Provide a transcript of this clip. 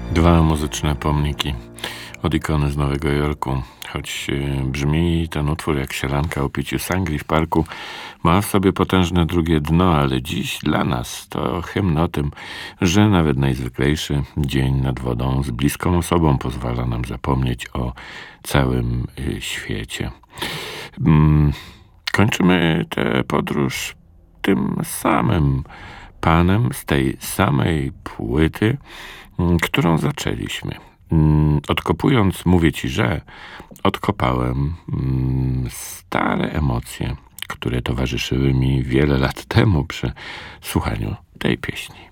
Dwa muzyczne pomniki od ikony z Nowego Jorku. Choć brzmi ten utwór jak sielanka o piciu sangrii w parku, ma w sobie potężne drugie dno, ale dziś dla nas to hymn o tym, że nawet najzwyklejszy dzień nad wodą z bliską osobą pozwala nam zapomnieć o całym świecie. Kończymy tę podróż tym samym panem z tej samej płyty, którą zaczęliśmy. Odkopując, mówię ci, że odkopałem stare emocje, które towarzyszyły mi wiele lat temu przy słuchaniu tej pieśni.